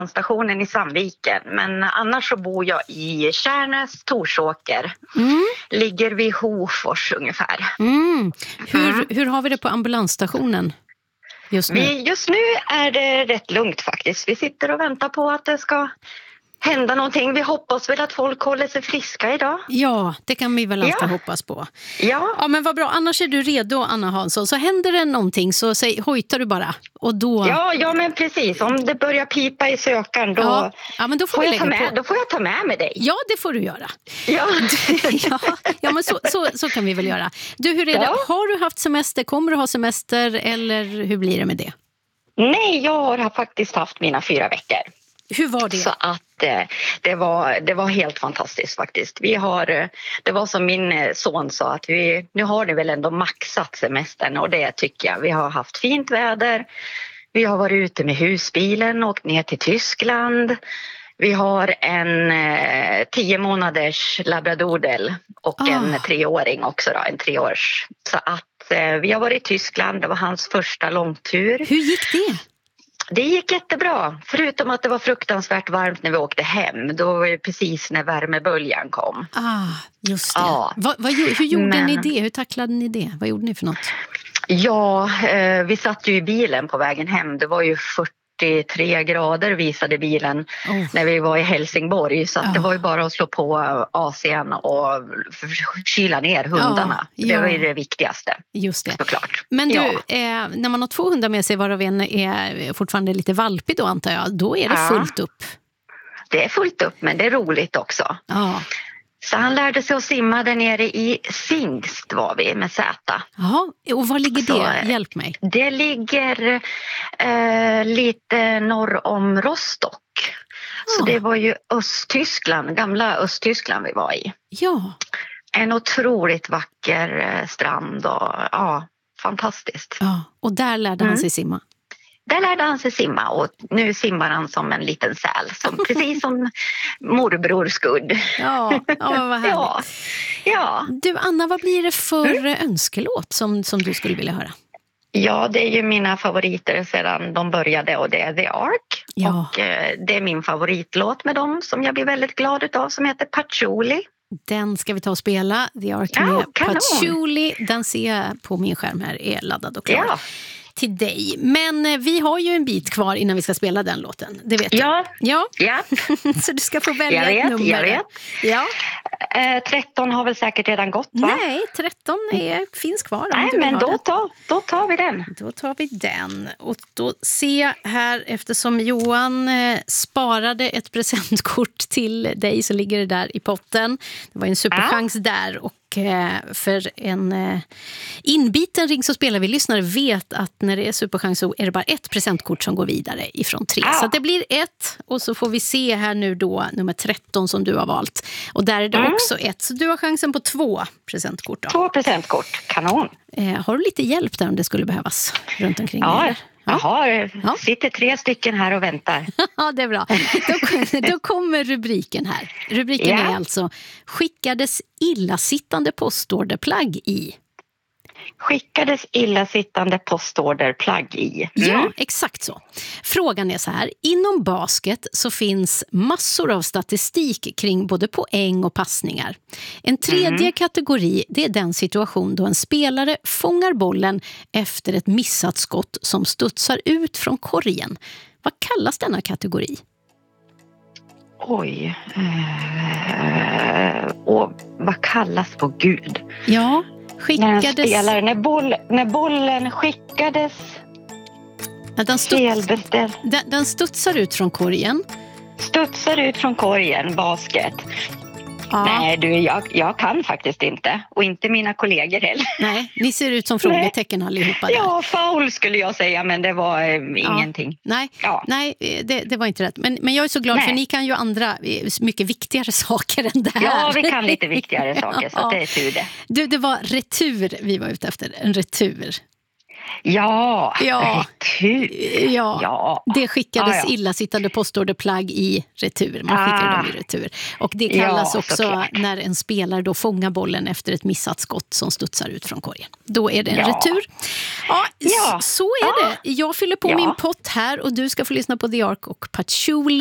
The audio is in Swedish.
stationen i Sandviken. Men annars så bor jag i Kärnäs, Torsåker. Ligger vid Hofors ungefär. Hur har vi det på ambulansstationen just nu? Just nu är det rätt lugnt faktiskt. Vi sitter och väntar på att det ska hända någonting. Vi hoppas väl att folk håller sig friska idag. Ja, det kan vi väl alltid hoppas på. Ja, men vad bra. Annars är du redo, Anna Hansson. Så händer det någonting så hojtar du bara. Och då... Ja, men precis. Om det börjar pipa i sökaren då, men då får jag ta med mig dig. Ja, det får du göra. Ja, ja men så kan vi väl göra. Du, hur är det? Har du haft semester? Kommer du ha semester? Eller hur blir det med det? Nej, jag har faktiskt haft mina 4 veckor. Hur var det? Så att det var helt fantastiskt faktiskt. Det var som min son sa att nu har ni väl ändå maxat semestern, och det tycker jag. Vi har haft fint väder. Vi har varit ute med husbilen och åkt ner till Tyskland. Vi har en 10 månaders labradordel och en 3-åring också då, en 3-års. Så att vi har varit i Tyskland, det var hans första långtur. Hur gick det? Det gick jättebra, förutom att det var fruktansvärt varmt när vi åkte hem. Då var det precis när värmeböljan kom. Just det. Ja. Hur gjorde ni det? Hur tacklade ni det? Vad gjorde ni för något? Ja, vi satt ju i bilen på vägen hem. Det var ju 43 grader visade bilen när vi var i Helsingborg. Så att det var ju bara att slå på AC:n och kyla ner hundarna. Det var ju det viktigaste. Just det. Såklart. Men du, när man har 2 hundar med sig varav en är fortfarande lite valpig då antar jag, då är det fullt upp. Det är fullt upp, men det är roligt också. Ja. Så han lärde sig att simma där nere i Singst var vi med Z. Jaha, och var ligger det? Hjälp mig. Det ligger lite norr om Rostock. Så det var ju Östtyskland, gamla Östtyskland vi var i. Ja. En otroligt vacker strand och fantastiskt. Ja, och där lärde han sig simma. Där lärde han sig simma och nu simmar han som en liten säl. Precis som morbror Skudd. Ja, vad härligt. Ja. Du Anna, vad blir det för önskelåt som du skulle vilja höra? Ja, det är ju mina favoriter sedan de började och det är The Ark. Ja. Och det är min favoritlåt med dem som jag blir väldigt glad utav som heter Patchouli. Den ska vi ta och spela. The Ark med Patchouli. Den ser jag på min skärm här är laddad och klar. Ja. Till dig. Men vi har ju en bit kvar innan vi ska spela den låten. Det vet du. Ja. Så du ska få välja ett nummer. Jag vet. Ja. 13 har väl säkert redan gått, va? Nej, 13 finns kvar. Nej, men då tar vi den. Då tar vi den. Och då se här, eftersom Johan sparade ett presentkort till dig så ligger det där i potten. Det var en superchans där och för en inbiten ring så spelar vi lyssnare vet att när det är superchans så är det bara ett presentkort som går vidare ifrån 3. Så det blir 1 och så får vi se här nu då nummer 13 som du har valt. Och där är det också 1. Så du har chansen på 2 presentkort då. 2 presentkort, kanon. Har du lite hjälp där om det skulle behövas runt omkring? Ja. Jaha, sitter 3 stycken här och väntar. Ja, det är bra. Då kommer rubriken här. Rubriken är alltså skickades illasittande postorderplagg i. Skickades illasittande postorderplagg i. Ja, exakt så. Frågan är så här. Inom basket så finns massor av statistik kring både poäng och passningar. En tredje kategori, det är den situation då en spelare fångar bollen efter ett missat skott som studsar ut från korgen. Vad kallas denna kategori? Oj. Och vad kallas på Gud? Ja, när bollen skickades den studsar ut från korgen. Studsar ut från korgen, basket. Ja. Nej du, jag kan faktiskt inte. Och inte mina kollegor heller. Nej, ni ser ut som frågetecken allihopa där. Ja, foul skulle jag säga, men det var ingenting. Nej, det var inte rätt. Men jag är så glad för ni kan ju andra mycket viktigare saker än det här. Ja, vi kan lite viktigare saker så det är tur det. Du, det var retur vi var ute efter, en retur. Ja, Ja. retur. Ja, det skickades illasittande postorderplagg i retur. Man skickade dem i retur. Och det kallas också såklart. när en spelare då fångar bollen efter ett missat skott som studsar ut från korgen. Då är det en retur. Ja, så är det. Jag fyller på min pott här och du ska få lyssna på The Ark och Patchouli.